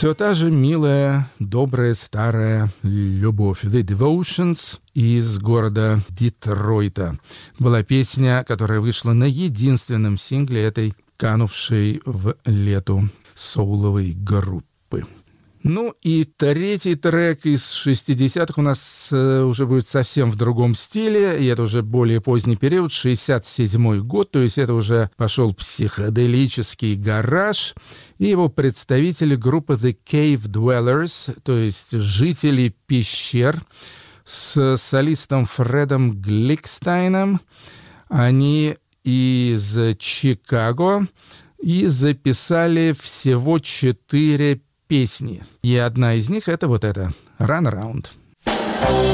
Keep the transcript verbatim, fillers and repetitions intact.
Все та же милая, добрая, старая любовь. The Devotions из города Детройта. Была песня, которая вышла на единственном сингле этой канувшей в лету соуловой группы. Ну и третий трек из шестидесятых у нас э, уже будет совсем в другом стиле, и это уже более поздний период, шестьдесят седьмой год, то есть это уже пошел психоделический гараж, и его представители группы The Cave Dwellers, то есть жители пещер, с солистом Фредом Гликстайном. Они из Чикаго и записали всего четыре песни. И одна из них — это вот эта «Run Around».